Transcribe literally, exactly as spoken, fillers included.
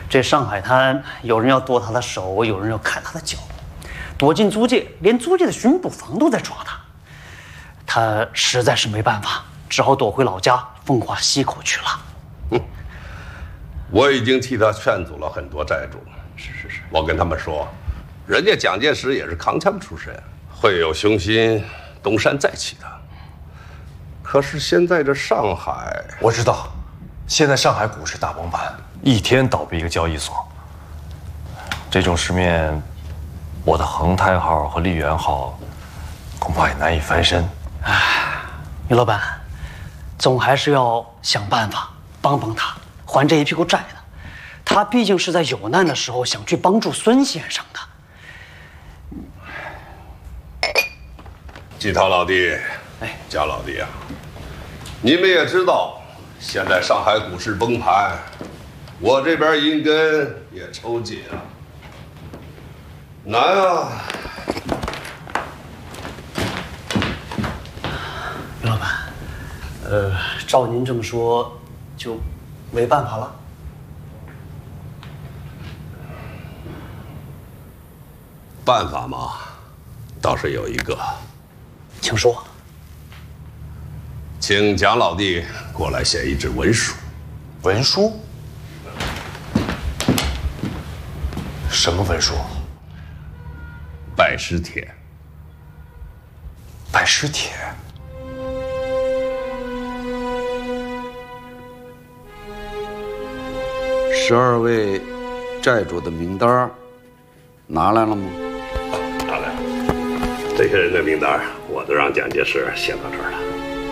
这上海滩有人要剁他的手，有人要砍他的脚，躲进租界，连租界的巡捕房都在抓他。他实在是没办法，只好躲回老家奉化溪口去了。 嗯，我已经替他劝阻了很多债主。 是是是， 我跟他们说，人家蒋介石也是扛枪出身，会有雄心东山再起的。可是现在这上海， 我知道，现在上海股市大崩盘，一天倒闭一个交易所。这种市面，我的恒泰号和丽园号恐怕也难以翻身。 唉，于老板，总还是要想办法帮帮他，还这一屁股债的。他毕竟是在有难的时候想去帮助孙先生的。 季涛老弟，哎，贾老弟啊，你们也知道，现在上海股市崩盘，我这边银根也抽紧了，难啊！ 于老板，呃，照您这么说，就没办法了。 办法嘛，倒是有一个， 请说。 请蒋老弟过来写一纸文书。 文书？什么文书？ 拜师帖。 拜师帖？ 十二位债主的名单拿来了吗？ 拿来了。这些人的名单我都让蒋介石写到这儿了。